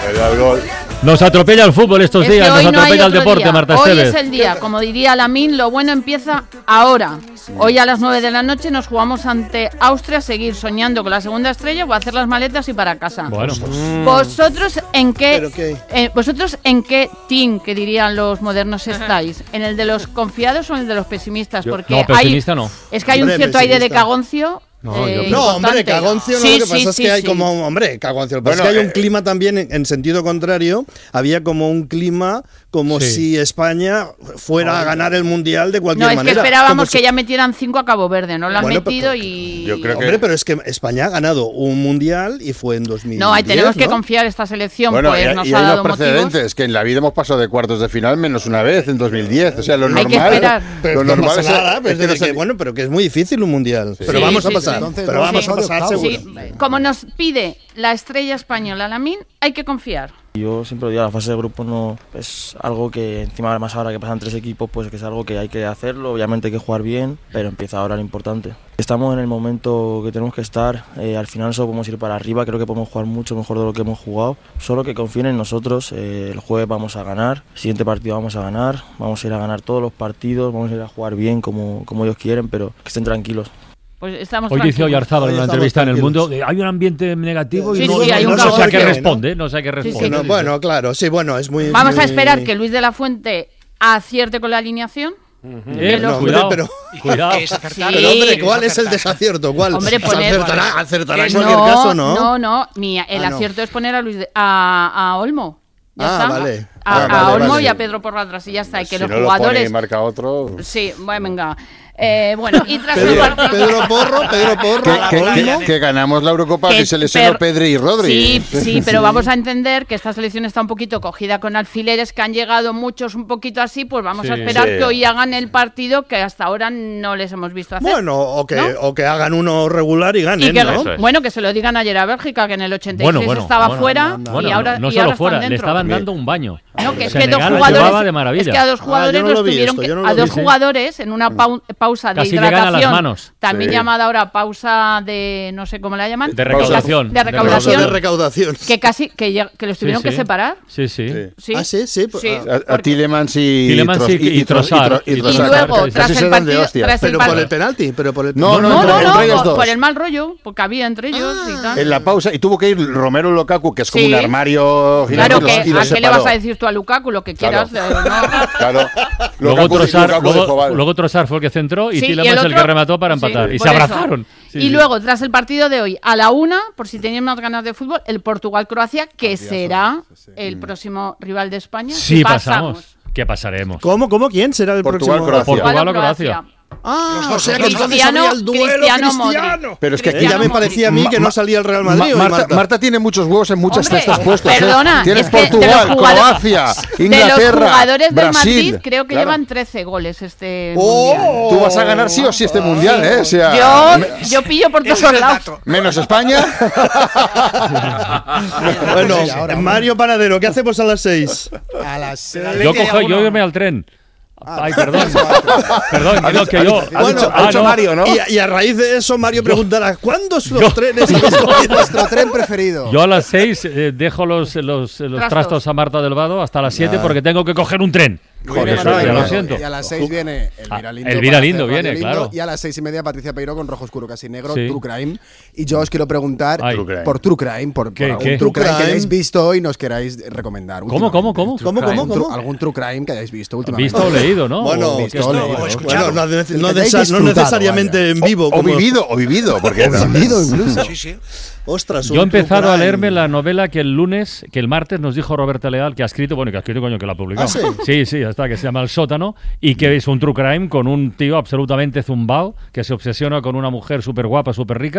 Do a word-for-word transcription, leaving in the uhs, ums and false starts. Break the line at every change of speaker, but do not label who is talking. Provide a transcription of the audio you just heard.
El gol.
Nos atropella el fútbol estos
Es
días,
que hoy
nos
no hay
atropella el
otro
deporte,
día.
Marta
Hoy
Esteves.
es el día, como diría Lamine, lo bueno empieza ahora. Hoy a las nueve de la noche nos jugamos ante Austria, seguir soñando con la segunda estrella o hacer las maletas y para casa.
Bueno, pues,
¿Vosotros en qué,
¿Pero qué?
eh, vosotros en qué team, que dirían los modernos, estáis? ¿En el de los confiados o en el de los pesimistas?
Yo-
Porque
no, pesimista
hay,
no.
Es que hay
Hombre,
un cierto aire de
pesimista.
cagoncio.
No,
eh,
yo-
No, hombre,
importante.
cagoncio no,
Sí,
lo que
sí,
pasa es
sí,
que hay
sí.
como, hombre, cagoncio, lo que pasa
Bueno,
es que hay un
eh,
clima también en, en sentido contrario, había como un clima como
Sí.
si España fuera a ganar el Mundial de cualquier
No, es que
manera. Como
esperábamos
si-
que ya metieran cinco a Cabo Verde, no lo han
Bueno, pero-
metido
pero-
y...
yo creo que-
Hombre, pero es que España ha ganado un Mundial y fue en dos mil diez,
No, ahí tenemos que
¿no?
confiar esta selección,
Bueno,
pues
y,
nos
y
ha
hay
dado
unos
motivos.
precedentes, que en la vida hemos pasado de cuartos de final menos una vez en dos mil diez. O sea, lo
Hay
normal.
que esperar.
Pero
Lo
no
normal
pasa
es,
nada,
es
pues
que
desde
no se-
que- bueno, pero que es muy difícil un Mundial. Pero
Sí,
vamos
sí,
a pasar,
sí.
Entonces,
pero
no
vamos
sí.
a pasar
octavos.
seguro.
Sí, como nos pide la estrella española Lamine, hay que confiar.
Yo siempre lo digo, la fase de grupos no es algo que encima además ahora que pasan tres equipos, pues que es algo que hay que hacerlo, obviamente hay que jugar bien, pero empieza ahora lo importante. Estamos en el momento que tenemos que estar, eh, al final solo podemos ir para arriba, creo que podemos jugar mucho mejor de lo que hemos jugado, solo que confíen en nosotros, eh, el jueves vamos a ganar, el siguiente partido vamos a ganar, vamos a ir a ganar todos los partidos, vamos a ir a jugar bien como, como ellos quieren, pero que estén tranquilos.
Pues estamos
Hoy dice
tranquilos.
Oyarzábal en
Hoy
una
estamos
entrevista en El
tranquilos.
Mundo, de, hay un ambiente negativo y
Sí,
no,
sí,
no-
hay un
no sé a qué
cagoncio, ¿no?
responde, no sé a qué responde.
Bueno, bueno, claro, sí, bueno, es muy...
Vamos
muy-
a esperar que Luis de la Fuente acierte con la alineación.
Eh,
No, hombre,
cuidado,
pero-
cuidado.
Sí.
Pero hombre, ¿cuál es el desacierto? ¿Cuál?
Hombre,
Pues
poner-
acertará, acertará en
no,
cualquier caso, ¿no?
No, no, ni el
Ah, no.
acierto es poner a Luis de- a, a Olmo. Ya
Ah,
está.
vale.
A,
Ah,
a
vale,
Olmo
vale.
y a Pedro por atrás y ya está. Y que
si
los
no lo pone
jugadores.
y marca otro.
Sí, bueno, venga. Eh, bueno, y tras el
Pedro,
partido.
Pedro Porro, Pedro Porro.
Que, que-
Olmo.
que- que ganamos la Eurocopa
Que
que se lesionó
per-
Pedri y Rodri.
Sí, sí, pero vamos a entender que esta selección está un poquito cogida con alfileres, que han llegado muchos un poquito así, pues vamos
Sí.
a esperar
Sí.
que hoy hagan el partido que hasta ahora no les hemos visto hacer.
Bueno, o que,
¿no?
o que hagan uno regular y
Y
ganen,
que,
¿no?
Eso es.
bueno, que se lo digan ayer a Bélgica, que en el ochenta y seis
Bueno, bueno,
estaba
bueno,
fuera
no, no,
y
Bueno,
ahora,
no
y
solo
ahora
fuera,
están
le
dentro.
estaban dando un baño.
No, que es que
Senegal
dos
la
jugadores,
llevaba de maravilla.
es que a dos jugadores
yo no
los
lo vi
tuvieron
esto,
que,
yo no lo
a
vi,
dos
sí.
jugadores en una pau- pausa de
Casi llegan a
hidratación,
las manos.
también
Sí.
llamada ahora pausa de no sé cómo la llaman,
De recaudación.
de
Pausa
recaudación,
de recaudación.
que casi que, ya- que los
Sí,
tuvieron
sí.
que separar.
Sí, sí.
Sí.
Sí.
Ah, sí, sí. pues,
Sí.
ah,
A, a Tillemans y,
Tillemans
Tros-
y- y Trossard.
y
Y
Trossard.
Y luego,
Casi
tras
se
el
dan de
partido,
hostias.
tras el
pero por el
partido.
penalti, pero por el
No,
No,
entre-
no,
entre
no,
ellos
por,
dos.
por el mal rollo, porque había entre ellos y tal.
En la pausa, y tuvo que ir Romero Lukaku, que es como
Sí.
un armario gigante,
Claro,
y los-
que
y los
¿a qué le
separó.
vas a decir tú a Lukaku? Lo que
Claro.
quieras. de- no.
Claro.
Luego
Lukaku-
Trossard,
Lukaku
luego,
dijo, vale.
luego Trossard fue el que centró y
Sí,
Tillemans el,
otro-
que remató para empatar.
sí,
y
por
se
eso.
abrazaron. Sí,
y
sí.
luego, tras el partido de hoy, a la una, por si tenían más ganas de fútbol, el Portugal-Croacia, que será el próximo rival de España.
Sí,
si
pasamos. ¿Qué pasaremos?
¿Cómo, cómo, quién será el
Portugal,
próximo?
Croacia.
Portugal o Croacia.
Ah, o sea que entonces
Cristiano-
había el duelo
Cristiano
cristiano.
Pero es que aquí
Eh, ya me
Cristiano
parecía a mí
Ma-
que no
Ma-
salía el Real
Ma-
Madrid. hoy,
Marta,
Marta.
Marta tiene muchos huevos en muchas
Hombre,
cestas puestas. ¿eh?
perdona,
Tienes
es que de los
Portugal,
jugadores-
Croacia,
De
Inglaterra,
los jugadores del
Brasil.
Madrid, creo que
Claro.
llevan trece goles este
¡Oh!
mundial.
Tú vas a ganar sí o sí este mundial, ¿eh? O sea,
Yo,
me-
yo pillo por todos lados.
menos España.
Bueno,
Sí, ahora,
Mario Panadero, ¿qué hacemos a las seis?
A las seis.
Yo cojo, yo irme al tren. Ay, perdón. Perdón,
Ha
no,
dicho-
que
ha
yo.
dicho- ha dicho-
Ah,
ha dicho
no.
Mario, ¿no?
Y, a- y a raíz de eso, Mario preguntará: ¿cuándo son los
Yo-
trenes? habéis cogido?
Nuestro tren preferido.
Yo a las seis eh, dejo los, los, los
Trastos.
trastos a Marta del Vado hasta las siete porque tengo que coger un tren.
Joder,
Eso,
no,
ya
no,
lo
no.
siento.
Y a las seis viene Elvira
Ah,
Lindo.
Elvira
para
Lindo
hacer Radio
viene, claro.
Y a las seis y media Patricia Peiró con Rojo Oscuro Casi Negro,
Sí.
True Crime. Y yo os quiero preguntar
Ay.
True Crime.
por True Crime, por,
¿Qué,
por algún
qué?
True Crime
True
que
Crime.
hayáis visto hoy y nos queráis recomendar.
¿Cómo, cómo, cómo?
últimamente.
¿Cómo, cómo,
Algún tru-
cómo?
Algún True Crime que hayáis visto últimamente.
Visto o leído, ¿no?
Bueno,
¿O qué
visto
es?
o leído.
Bueno, no, de- no,
que hayáis
desa- no
disfrutado,
necesariamente
vaya.
en vivo.
O
como-
vivido, o vivido, porque
O vivido incluso.
Ostras,
Yo he
un true
empezado a
crime.
leerme la novela que el lunes, que el martes nos dijo Roberta Leal, que ha escrito, bueno, que ha escrito, coño, que la ha publicado.
¿Ah, sí?
Sí, sí, ya está, que se llama El Sótano, y que es un true crime con un tío absolutamente zumbao, que se obsesiona con una mujer súper guapa, súper rica,